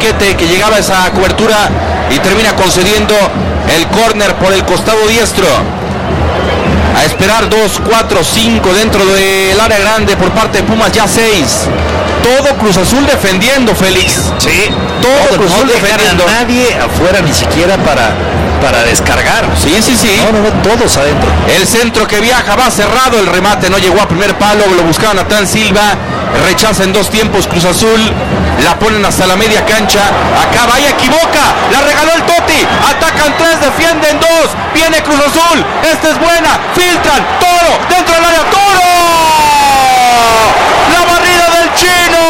Chiquete, que llegaba a esa cobertura y termina concediendo el córner por el costado diestro. A esperar 2, 4, 5 dentro del área grande por parte de Pumas, ya 6. Todo Cruz Azul defendiendo, Félix. Sí, todo Cruz Azul defendiendo. A nadie afuera, ni siquiera para descargar. Sí. No, todos adentro. El centro que viaja va cerrado, el remate no llegó a primer palo, lo buscaba Natán Silva, rechaza en 2 tiempos Cruz Azul, la ponen hasta la media cancha, acaba y equivoca, la regaló el Toti, atacan 3, defienden 2, viene Cruz Azul, esta es buena, filtran, Toro, dentro del área, Toro, la barrida del Chino,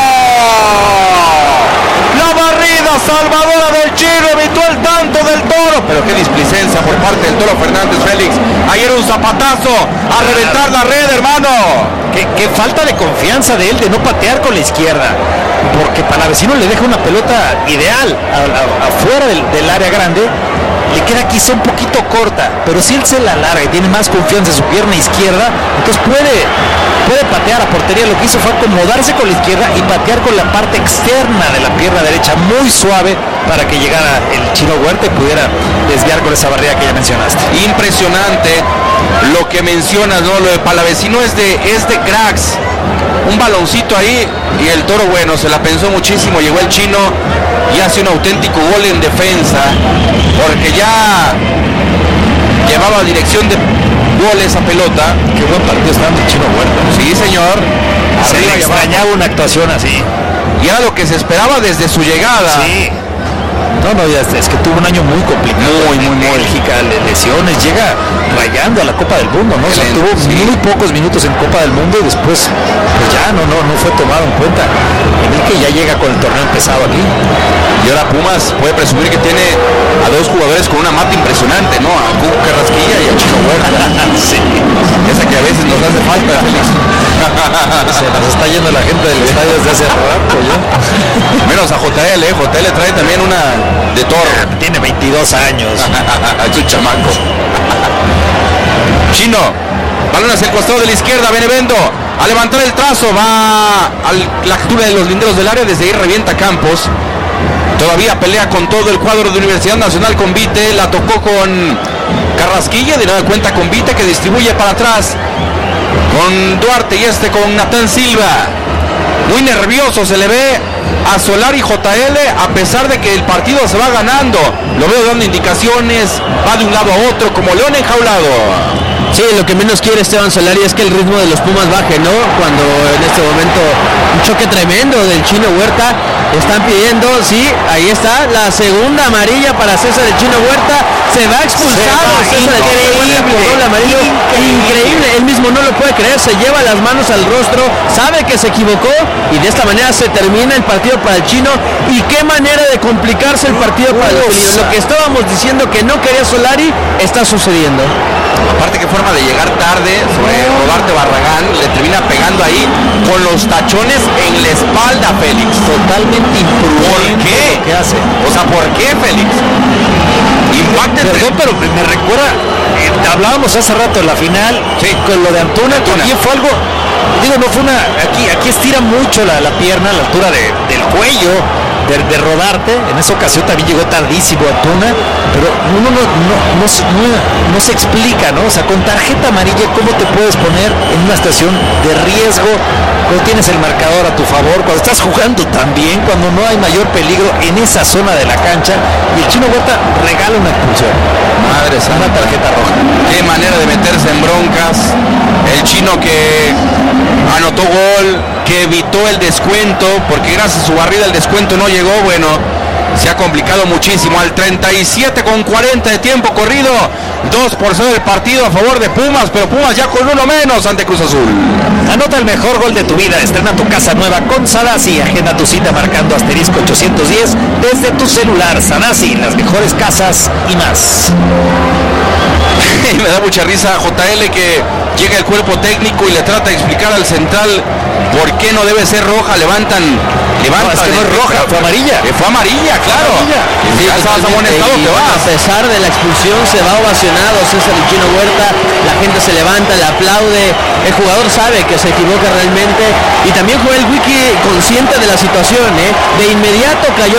la barrida salvadora del Chino, evitó el tanto del Toro, pero qué displicencia por parte del Toro Fernández, Félix. Ayer un zapatazo a reventar la red, hermano. Qué falta de confianza de él de no patear con la izquierda, porque Palavecino le deja una pelota ideal afuera del área grande, le queda quizá un poquito corta, pero si él se la larga y tiene más confianza en su pierna izquierda, entonces puede patear a portería. Lo que hizo fue acomodarse con la izquierda y patear con la parte externa de la pierna derecha muy suave para que llegara el Chino Huerta y pudiera desviar con esa barrera que ya mencionaste. Impresionante lo que mencionas, ¿no? Lo de Palavecino es de cracks. Un baloncito ahí y el Toro, bueno, se la pensó muchísimo, llegó el Chino y hace un auténtico gol en defensa, porque ya llevaba dirección de gol esa pelota. Qué buen partido está dando el Chino Huerta. Sí, señor. Se le extrañaba una actuación así. Y era lo que se esperaba desde su llegada. Sí. No, ya es que tuvo un año muy complicado. Muy. Bélgica, lesiones, llega rayando a la Copa del Mundo, ¿no? O sea, tuvo muy pocos minutos en Copa del Mundo y después, pues ya no fue tomado en cuenta. Enrique ya llega con el torneo empezado aquí. Y ahora Pumas puede presumir que tiene a 2 jugadores con una mata impresionante, ¿no? A Cuco Carrasquilla y a Chino Huerta. Sí. Esa que a veces nos hace falta, Félix. Se nos está yendo la gente del estadio desde hace rato ya. Menos a JL, JL trae también una de Toro. Tiene 22 años. Es un chamaco. Chino, balón hacia el costado de la izquierda, Benevendo, a levantar el trazo, va a la altura de los linderos del área, desde ahí revienta Campos. Todavía pelea con todo el cuadro de Universidad Nacional con Vite, la tocó con Carrasquilla, de nueva cuenta con Vite, que distribuye para atrás con Duarte y con Natán Silva. Muy nervioso se le ve a Solari JL, a pesar de que el partido se va ganando. Lo veo dando indicaciones, va de un lado a otro como león enjaulado. Sí, lo que menos quiere Esteban Solari es que el ritmo de los Pumas baje, ¿no? Cuando en este momento un choque tremendo del Chino Huerta, están pidiendo, sí, ahí está, la segunda amarilla para César el Chino Huerta, se va expulsado, César el Chino Huerta por doble amarillo, increíble, él mismo no lo puede creer, se lleva las manos al rostro, sabe que se equivocó y de esta manera se termina el partido para el Chino. Y qué manera de complicarse el partido para el Chino. Lo que estábamos diciendo que no quería Solari está sucediendo. Aparte, qué forma de llegar tarde sobre Rodarte Barragán, le termina pegando ahí con los tachones en la espalda, Félix. Totalmente imprudente. ¿Por qué? ¿Qué hace? O sea, ¿por qué, Félix? Impacta. Perdón, pero me recuerda, hablábamos hace rato en la final, sí, con lo de Antuna, también fue algo, digo, no fue una, aquí estira mucho la pierna a la altura del cuello de Rodarte. En esa ocasión también llegó tardísimo Antuna, pero uno no se explica, ¿no? O sea, con tarjeta amarilla, ¿cómo te puedes poner en una situación de riesgo cuando tienes el marcador a tu favor, cuando estás jugando tan bien, cuando no hay mayor peligro en esa zona de la cancha? Y el Chino Huerta regala una expulsión. Madre santa, una tarjeta roja. Qué manera de meterse en broncas. El Chino que anotó gol, que evitó el descuento, porque gracias a su barrida el descuento no llegó. Bueno, se ha complicado muchísimo. Al 37:40 de tiempo corrido, 2-0 el partido a favor de Pumas, pero Pumas ya con uno menos ante Cruz Azul. Anota el mejor gol de tu vida, estrena tu casa nueva con Sanasi, agenda tu cita marcando asterisco 810 desde tu celular. Sanasi, las mejores casas y más. Me da mucha risa JL, que llega el cuerpo técnico y le trata de explicar al central por qué no debe ser roja. Levantan. No, es que no es roja, fue amarilla. Fue amarilla, claro. Sí, ya estabas amonestado, te vas. A pesar de la expulsión se va ovacionado César el Chino Huerta, la gente se levanta, le aplaude, el jugador sabe que se equivoca realmente y también Joel Wiki consciente de la situación, de inmediato cayó